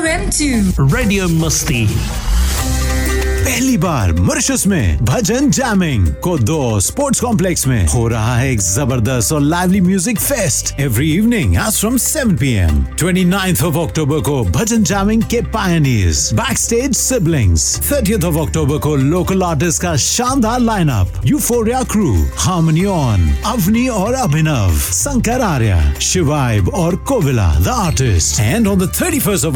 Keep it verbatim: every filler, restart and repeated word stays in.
M two Radio Musti. पहली बार Mauritius में भजन jamming को दो स्पोर्ट्स कॉम्प्लेक्स में हो रहा है एक जबरदस्त और lively music fest every evening as from seven p m twenty-ninth of October को भजन जैमिंग के pioneers backstage siblings thirtieth of October को लोकल आर्टिस्ट का शानदार lineup euphoria crew harmony on Avani और अभिनव शंकर आर्या शिवाइब और कोविला the artist and on the thirty-first of